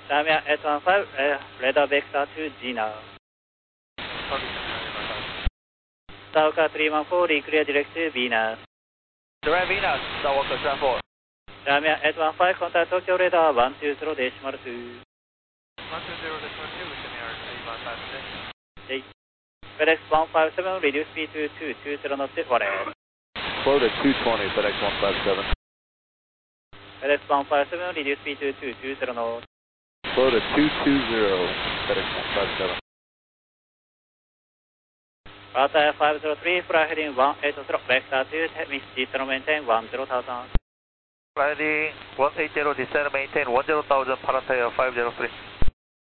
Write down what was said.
Lamia 815, radar vector to Gina. Stalker 314, reclear direct to Venus. Direct Venus, Skywalker 314. Lamia 815, contact Tokyo radar 120 decimal 2. 120 decimal 2, Luminar 815. FedEx 157, reduce speed to 220 knots, forward. Flow to 220, FedEx 157. FedEx 157, reduce speed to 220 knots. Flow to 220, FedEx 157. Alta 503, fly heading 180, vector 2, descend maintain 10,000. Fly heading 180, descend maintain 10,000, Paratair 503.